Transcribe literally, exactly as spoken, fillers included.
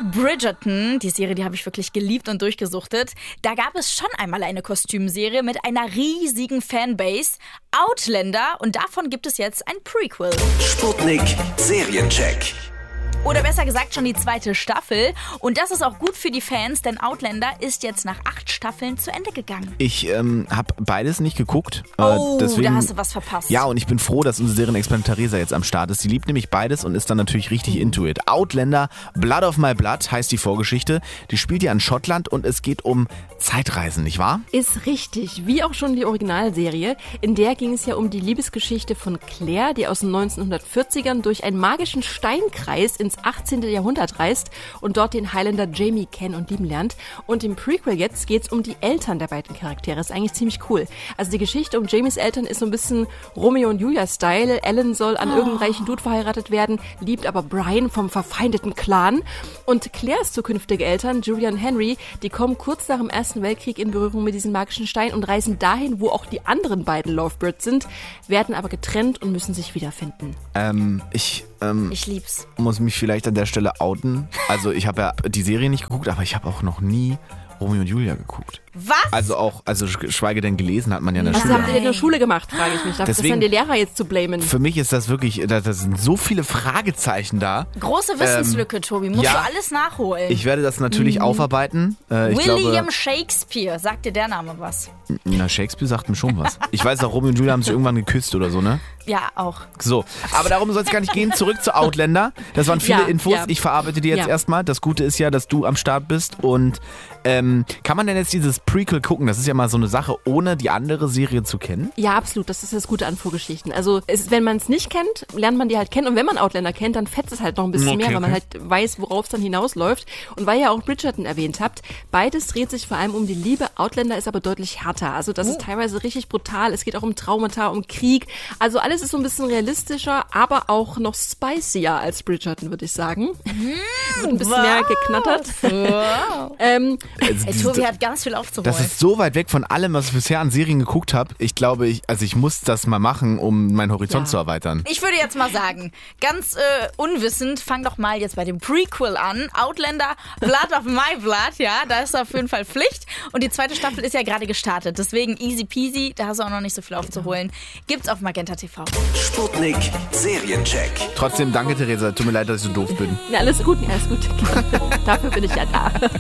Bridgerton, die Serie, die habe ich wirklich geliebt und durchgesuchtet. Da gab es schon einmal eine Kostümserie mit einer riesigen Fanbase, Outlander, und davon gibt es jetzt ein Prequel. Sputnik Seriencheck. Oder besser gesagt schon die zweite Staffel. Und das ist auch gut für die Fans, denn Outlander ist jetzt nach acht Staffeln zu Ende gegangen. Ich ähm, habe beides nicht geguckt. Oh, äh, deswegen, da hast du was verpasst. Ja, und ich bin froh, dass unsere Serienexpertin Theresa jetzt am Start ist. Sie liebt nämlich beides und ist dann natürlich richtig into it. Outlander, Blood of My Blood heißt die Vorgeschichte. Die spielt ja in Schottland und es geht um Zeitreisen, nicht wahr? Ist richtig, wie auch schon die Originalserie. In der ging es ja um die Liebesgeschichte von Claire, die aus den neunzehnhundertvierzigern durch einen magischen Steinkreis ins achtzehnten Jahrhundert reist und dort den Highlander Jamie kennen und lieben lernt. Und im Prequel jetzt geht es um die Eltern der beiden Charaktere. Ist eigentlich ziemlich cool. Also die Geschichte um Jamies Eltern ist so ein bisschen Romeo und Julia-Style. Ellen soll an oh. irgendeinen reichen Dude verheiratet werden, liebt aber Brian vom verfeindeten Clan. Und Claires zukünftige Eltern, Julia und Henry, die kommen kurz nach dem Ersten Weltkrieg in Berührung mit diesem magischen Stein und reisen dahin, wo auch die anderen beiden Lovebirds sind, werden aber getrennt und müssen sich wiederfinden. Ähm, ich... Ähm, ich lieb's. Muss mich vielleicht an der Stelle outen. Also ich habe ja die Serie nicht geguckt, aber ich habe auch noch nie Romeo und Julia geguckt. Was? Also auch, also geschweige denn gelesen hat man ja in der Was Schule. habt ihr in der Schule gemacht, frage ich mich. Darf Deswegen, das dann die Lehrer jetzt zu blamen? Für mich ist das wirklich, da, da sind so viele Fragezeichen da. Große Wissenslücke, ähm, Tobi. Musst ja, du alles nachholen. Ich werde das natürlich mhm. aufarbeiten. Äh, ich William glaube, Shakespeare. Sagt dir der Name was? Na, Shakespeare sagt mir schon was. Ich weiß auch, Romeo und Julia haben sich irgendwann geküsst oder so, ne? Ja, auch. So, aber darum soll es gar nicht gehen. Zurück zu Outlander. Das waren viele ja, Infos. Ja. Ich verarbeite die jetzt ja. erstmal. Das Gute ist ja, dass du am Start bist. Und ähm, kann man denn jetzt dieses Prequel gucken? Das ist ja mal so eine Sache, ohne die andere Serie zu kennen. Ja, absolut. Das ist das Gute an Vorgeschichten. Also es, wenn man es nicht kennt, lernt man die halt kennen. Und wenn man Outlander kennt, dann fetzt es halt noch ein bisschen okay, mehr, weil okay. man halt weiß, worauf es dann hinausläuft. Und weil ihr auch Bridgerton erwähnt habt, beides dreht sich vor allem um die Liebe. Outlander ist aber deutlich härter. Also das oh. ist teilweise richtig brutal. Es geht auch um Traumata, um Krieg. Also alles ist so ein bisschen realistischer, aber auch noch spicier als Bridgerton, würde ich sagen. Mm, Wird ein bisschen wow. mehr geknattert. Wow. ähm, also, Ey, Tobi hat ganz viel aufzuholen. Das ist so weit weg von allem, was ich bisher an Serien geguckt habe. Ich glaube, ich, also ich muss das mal machen, um meinen Horizont Ja. zu erweitern. Ich würde jetzt mal sagen, ganz äh, unwissend, fang doch mal jetzt bei dem Prequel an. Outlander, Blood of My Blood, ja, da ist auf jeden Fall Pflicht. Und die zweite Staffel ist ja gerade gestartet, deswegen easy peasy, da hast du auch noch nicht so viel aufzuholen. Gibt's auf Magenta T V. Sputnik Seriencheck. Trotzdem danke, Theresa. Tut mir leid, dass ich so doof bin. na, alles gut, alles gut. Dafür bin ich ja da.